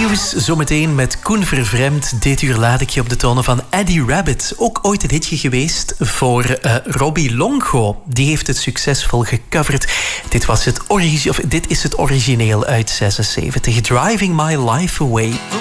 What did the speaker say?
Nieuws zometeen met Koen Vervreemd. Dit uur laat ik je op de tonen van Eddie Rabbit. Ook ooit een hitje geweest voor Robbie Longo. Die heeft het succesvol gecoverd. Dit is het origineel uit 76. Driving My Life Away.